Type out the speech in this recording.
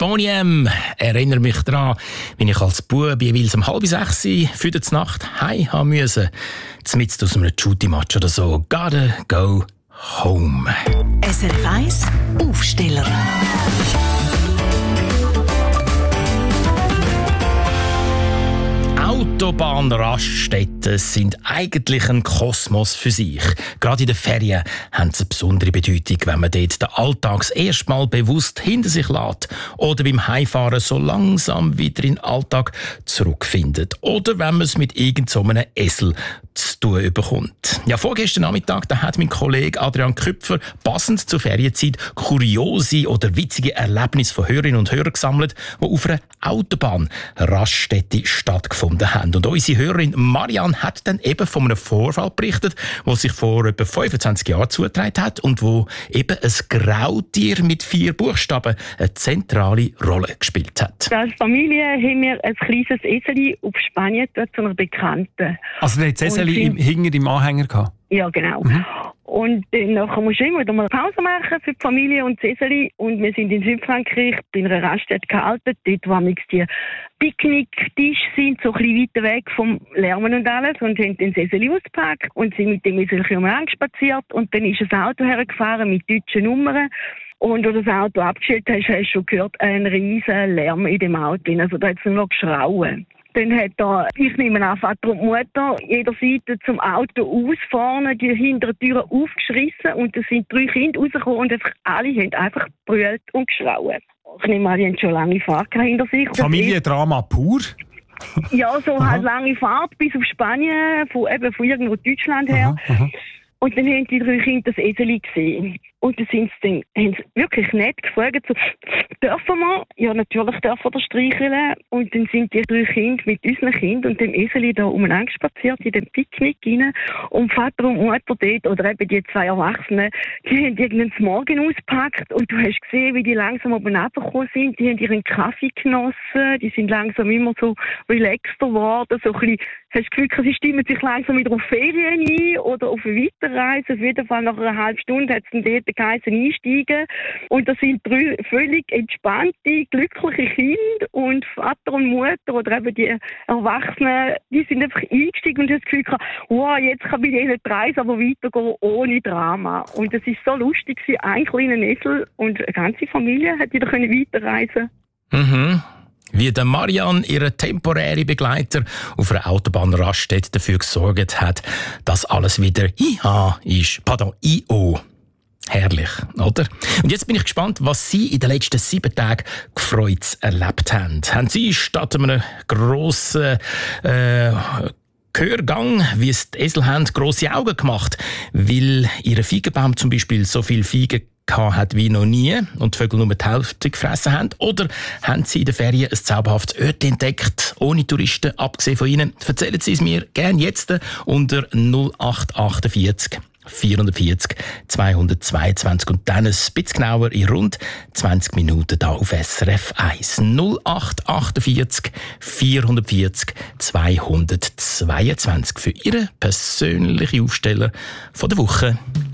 Boniem. Erinnere mich daran, wenn ich als Bub jeweils um 5:30 für die Nacht heim haben musste. Zumindest aus einem Shooty-Match oder so. Gotta go home. SRF 1 Aufsteller. Autobahnraststätten sind eigentlich ein Kosmos für sich. Gerade in den Ferien haben sie eine besondere Bedeutung, wenn man dort den Alltag erstmal bewusst hinter sich lässt oder beim Heimfahren so langsam wieder in den Alltag zurückfindet. Oder wenn man es mit irgendeinem Esel zu tun bekommt. Ja, vorgestern Nachmittag da hat mein Kollege Adrian Küpfer passend zur Ferienzeit kuriose oder witzige Erlebnisse von Hörerinnen und Hörern gesammelt, die auf einer Autobahnraststätte stattgefunden haben. Und unsere Hörerin Marianne hat dann eben von einem Vorfall berichtet, der sich vor etwa 25 Jahren zugetragen hat und wo eben ein Grautier mit 4 Buchstaben eine zentrale Rolle gespielt hat. Als Familie haben wir ein kleines Eseli auf Spanien zu einer Bekannten. Also der hat das Eseli hinter im Anhänger gehabt? Ja, genau. Und nachher musst du immer wieder mal Pause machen für die Familie und das Eseli. Und wir sind in Südfrankreich bei einer Raststätte gehalten, dort wo die Picknicktische sind, so ein bisschen weiter weg vom Lärmen und alles. Und haben dann das Eseli ausgepackt und sind mit dem Eseli umeinander spaziert. Und dann ist ein Auto hergefahren mit deutschen Nummern. Und als du das Auto abgestellt hast, hast du schon gehört, einen riesen Lärm in dem Auto. Also da hat es nur noch geschrauen. Dann hat da, ich nehme an, Vater und Mutter jeder Seite zum Auto aus, vorne die hinteren Türen aufgeschrissen und da sind 3 Kinder rausgekommen und alle haben einfach gebrüllt und geschrauen. Ich nehme an, die haben schon lange Fahrt hinter sich. Familiendrama pur? Ja, so halt lange Fahrt bis auf Spanien, von irgendwo Deutschland her. Aha. Und dann haben die 3 Kinder das Eseli gesehen. Und dann haben sie wirklich nett gefragt, so, dürfen wir? Ja, natürlich dürfen wir streicheln. Und dann sind die 3 Kinder mit unseren Kindern und dem Eseli da umeinander spaziert in den Picknick rein. Und Vater und Mutter dort, oder eben die 2 Erwachsenen, die haben irgendeinen Morgen ausgepackt. Und du hast gesehen, wie die langsam oben runtergekommen sind. Die haben ihren Kaffee genossen. Die sind langsam immer so relaxter geworden. So ein bisschen, hast du das Gefühl, sie stimmen sich langsam wieder auf Ferien ein oder auf eine Weiterreise. Auf jeden Fall nach einer halben Stunde hat es dann dort geheißen einsteigen. Und das sind 3 völlig entspannte, glückliche Kinder. Und Vater und Mutter oder eben die Erwachsenen, die sind einfach eingestiegen und haben das Gefühl gehabt, wow, jetzt kann bei denen die Reise aber weitergehen ohne Drama. Und es ist so lustig, ein kleiner Esel und eine ganze Familie hat wieder weiterreisen können. Wie der Marianne, ihre temporäre Begleiter, auf einer Autobahnraststätte dafür gesorgt hat, dass alles wieder IO. Herrlich, oder? Und jetzt bin ich gespannt, was Sie in den letzten 7 Tagen gefreut erlebt haben. Haben Sie statt einem grossen Gehörgang, wie es die Esel haben, grosse Augen gemacht, weil Ihr Feigenbaum zum Beispiel so viel Feigen hat wie noch nie und die Vögel nur die Hälfte gefressen haben? Oder haben Sie in den Ferien ein zauberhaftes Ort entdeckt, ohne Touristen, abgesehen von Ihnen? Erzählen Sie es mir gerne jetzt unter 0848 440 222 und dann ein bisschen genauer in rund 20 Minuten hier auf SRF 1. 0848 440 222 für Ihren persönlichen Aufsteller von der Woche.